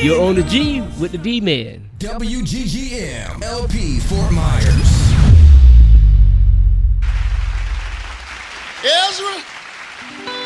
You're on the G with the D-Man. WGGM LP Fort Myers. Ezra.